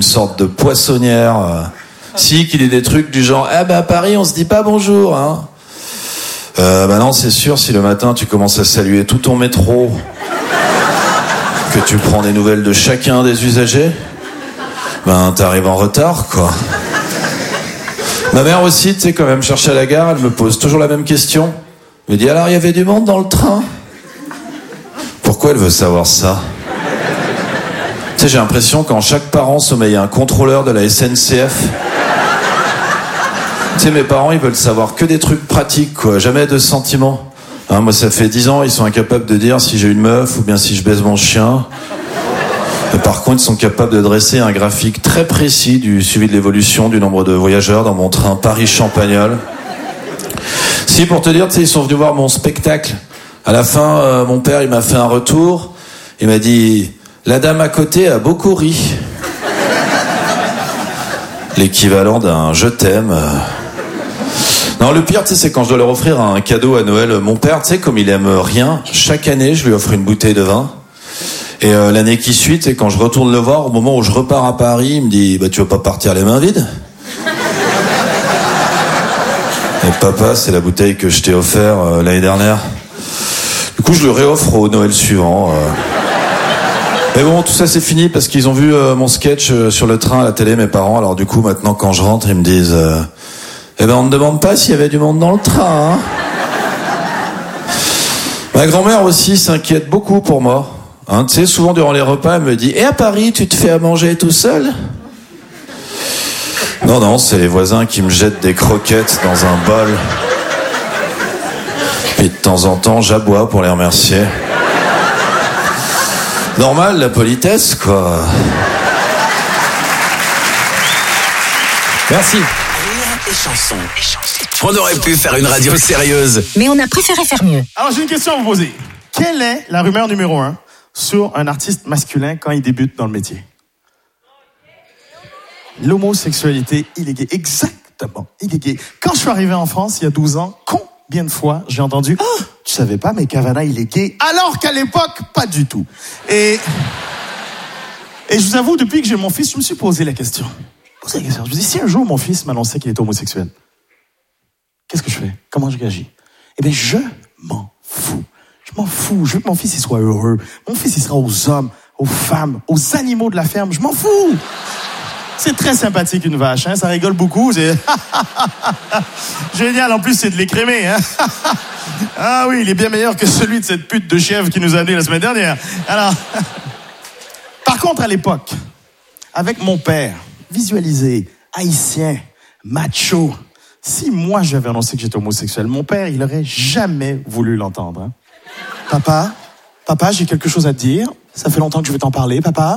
sorte de poissonnière. Si, qu'il ait des trucs du genre, à Paris, on se dit pas bonjour, hein. Non, c'est sûr, si le matin tu commences à saluer tout ton métro, que tu prends des nouvelles de chacun des usagers, t'arrives en retard, quoi. Ma mère aussi, tu sais, quand elle me cherche à la gare, elle me pose toujours la même question. Elle me dit, alors, il y avait du monde dans le train? Pourquoi elle veut savoir ça? Tu sais, j'ai l'impression qu'en chaque parent sommeille un contrôleur de la SNCF. Tu sais, mes parents, ils veulent savoir que des trucs pratiques, quoi. Jamais de sentiments. Hein, moi, ça fait 10 ans, ils sont incapables de dire si j'ai une meuf ou bien si je baise mon chien. Mais par contre, ils sont capables de dresser un graphique très précis du suivi de l'évolution du nombre de voyageurs dans mon train Paris-Champagnole. Si, pour te dire, tu sais, ils sont venus voir mon spectacle. À la fin, mon père, il m'a fait un retour. Il m'a dit, la dame à côté a beaucoup ri. L'équivalent d'un je t'aime. Non, le pire, tu sais, c'est quand je dois leur offrir un cadeau à Noël. Mon père, tu sais, comme il aime rien, chaque année, je lui offre une bouteille de vin. Et l'année qui suit, tu sais, quand je retourne le voir, au moment où je repars à Paris, il me dit, tu veux pas partir les mains vides? Et papa, c'est la bouteille que je t'ai offert l'année dernière. Du coup, je le réoffre au Noël suivant. Mais bon, tout ça c'est fini parce qu'ils ont vu mon sketch sur le train à la télé, mes parents. Alors du coup, maintenant, quand je rentre, ils me disent on ne demande pas s'il y avait du monde dans le train, hein. Ma grand-mère aussi s'inquiète beaucoup pour moi. Hein, tu sais, souvent durant les repas, elle me dit, et à Paris, tu te fais à manger tout seul? Non, c'est les voisins qui me jettent des croquettes dans un bol. Et de temps en temps, j'aboie pour les remercier. Normal, la politesse, quoi. Merci. Rire et chansons. On aurait pu faire une radio sérieuse. Mais on a préféré faire mieux. Alors, j'ai une question à vous poser. Quelle est la rumeur numéro 1 sur un artiste masculin quand il débute dans le métier? L'homosexualité illéguée. Exactement, illéguée. Quand je suis arrivé en France, il y a 12 ans, combien de fois j'ai entendu « Tu savais pas, mais Cavana, il est gay », alors qu'à l'époque, pas du tout. Et je vous avoue, depuis que j'ai mon fils, je me suis posé la question. Je me dis, si un jour mon fils m'annonçait qu'il était homosexuel, qu'est-ce que je fais? Comment je réagis? Eh bien, je m'en fous. Je m'en fous. Je veux que mon fils il soit heureux. Mon fils, il sera aux hommes, aux femmes, aux animaux de la ferme. Je m'en fous. C'est très sympathique, une vache, hein? Ça rigole beaucoup. C'est génial. En plus, c'est de l'écrémé, hein? Ah oui, il est bien meilleur que celui de cette pute de chèvre qui nous a dit la semaine dernière. Alors, par contre, à l'époque, avec mon père, visualisé, haïtien, macho, si moi j'avais annoncé que j'étais homosexuel, mon père, il aurait jamais voulu l'entendre. Hein? Papa, j'ai quelque chose à te dire. Ça fait longtemps que je veux t'en parler, papa.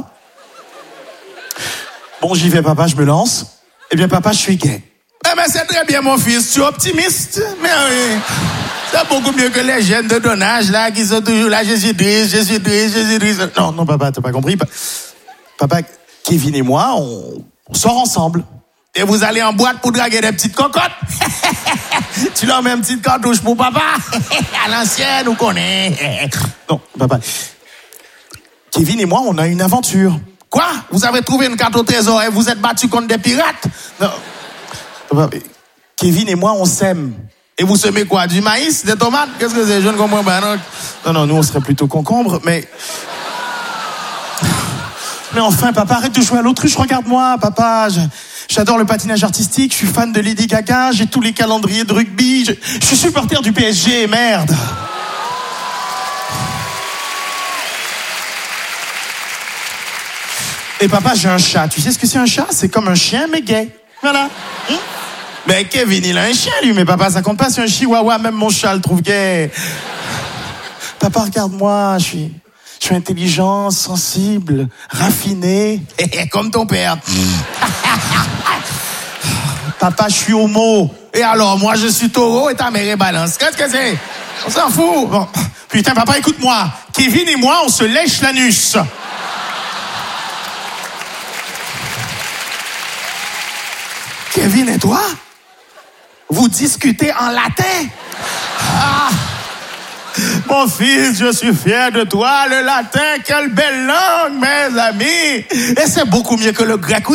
Bon, j'y vais, papa, je me lance. Eh bien, papa, je suis gay. Eh bien, c'est très bien, mon fils. Tu es optimiste. Mais oui, c'est beaucoup mieux que les jeunes de ton âge, là, qui sont toujours là, Jésus-Christ. Non, papa, t'as pas compris. Papa, Kevin et moi, on sort ensemble. Et vous allez en boîte pour draguer des petites cocottes. Tu leur mets une petite cartouche pour papa. À l'ancienne, on connaît. Non, papa. Kevin et moi, on a une aventure. Quoi? Vous avez trouvé une carte au trésor et vous êtes battu contre des pirates? Non. Papa, Kevin et moi, on sème. Et vous semez quoi? Du maïs? Des tomates? Qu'est-ce que c'est? Je ne comprends pas. Non, nous, on serait plutôt concombre, mais enfin, papa, arrête de jouer à l'autruche, regarde-moi, papa. J'adore le patinage artistique, je suis fan de Lady Gaga, j'ai tous les calendriers de rugby, je suis supporter du PSG, merde. Et papa, j'ai un chat. Tu sais ce que c'est un chat? C'est comme un chien, mais gay. Voilà. Mais Kevin, il a un chien, lui. Mais papa, ça compte pas, c'est un chihuahua. Même mon chat le trouve gay. Papa, regarde-moi, je suis intelligent, sensible, raffiné. Comme ton père. Papa, je suis homo. Et alors, moi, je suis taureau et ta mère est balance. Qu'est-ce que c'est? On s'en fout. Bon. Putain, papa, écoute-moi. Kevin et moi, on se lèche l'anus. Kevin et toi, vous discutez en latin? Ah, mon fils, je suis fier de toi. Le latin, quelle belle langue, mes amis. Et c'est beaucoup mieux que le grec.